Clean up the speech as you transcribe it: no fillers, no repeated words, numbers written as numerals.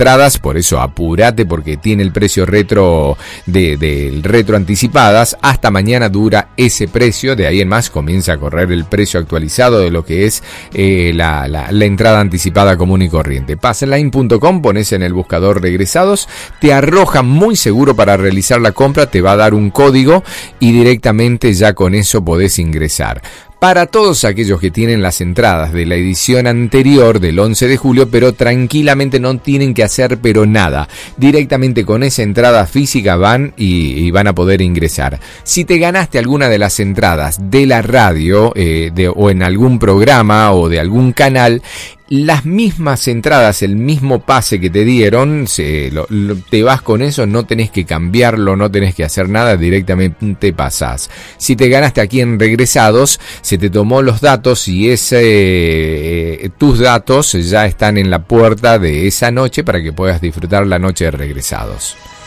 entradas, por eso apúrate porque tiene el precio retro del retro anticipadas. Hasta mañana dura ese precio, de ahí en más comienza a correr el precio actualizado de lo que es la entrada anticipada común y corriente. Passline.com, pones en el buscador regresados, te arroja muy seguro para realizar la compra, te va a dar un código y directamente ya con eso podés ingresar. Para todos aquellos que tienen las entradas de la edición anterior del 11 de julio, pero tranquilamente no tienen que hacer pero nada. Directamente con esa entrada física van y van a poder ingresar. Si te ganaste alguna de las entradas de la radio o en algún programa o de algún canal, las mismas entradas, el mismo pase que te dieron, te vas con eso, no tenés que cambiarlo, no tenés que hacer nada, directamente pasás. Si te ganaste aquí en Regresados, se te tomó los datos y tus datos ya están en la puerta de esa noche para que puedas disfrutar la noche de Regresados.